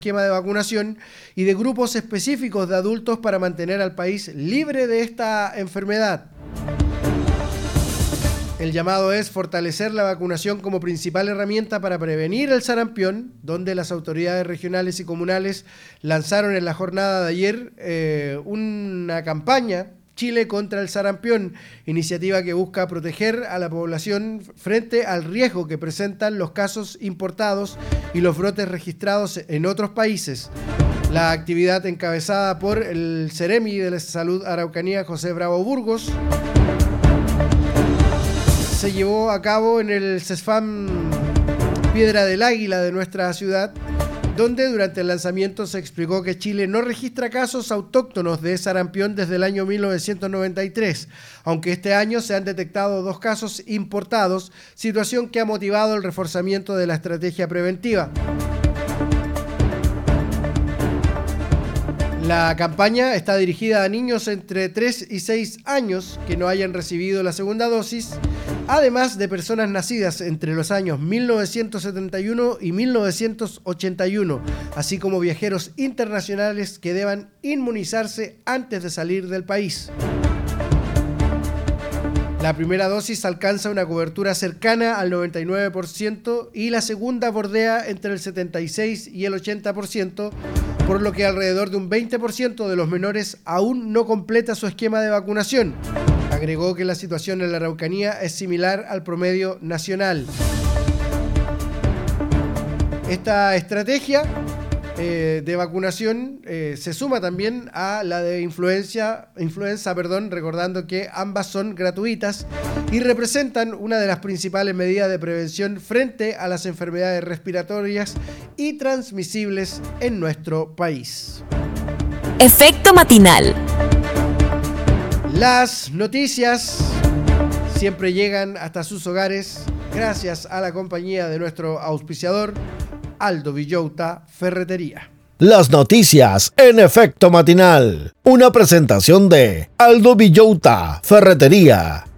esquema de vacunación y de grupos específicos de adultos para mantener al país libre de esta enfermedad. El llamado es fortalecer la vacunación como principal herramienta para prevenir el sarampión, donde las autoridades regionales y comunales lanzaron en la jornada de ayer una campaña, Chile contra el sarampión, iniciativa que busca proteger a la población frente al riesgo que presentan los casos importados y los brotes registrados en otros países. La actividad encabezada por el Ceremi de la Salud Araucanía, José Bravo Burgos, se llevó a cabo en el CESFAM Piedra del Águila de nuestra ciudad, donde durante el lanzamiento se explicó que Chile no registra casos autóctonos de sarampión desde el año 1993, aunque este año se han detectado 2 casos importados, situación que ha motivado el reforzamiento de la estrategia preventiva. La campaña está dirigida a niños entre 3 y 6 años que no hayan recibido la segunda dosis, además de personas nacidas entre los años 1971 y 1981, así como viajeros internacionales que deban inmunizarse antes de salir del país. La primera dosis alcanza una cobertura cercana al 99% y la segunda bordea entre el 76 y el 80%, por lo que alrededor de un 20% de los menores aún no completa su esquema de vacunación. Agregó que la situación en la Araucanía es similar al promedio nacional. Esta estrategia de vacunación se suma también a la de influenza, recordando que ambas son gratuitas y representan una de las principales medidas de prevención frente a las enfermedades respiratorias y transmisibles en nuestro país. Efecto matinal. Las noticias siempre llegan hasta sus hogares gracias a la compañía de nuestro auspiciador, Aldo Villota Ferretería. Las noticias en Efecto Matinal. Una presentación de Aldo Villota Ferretería.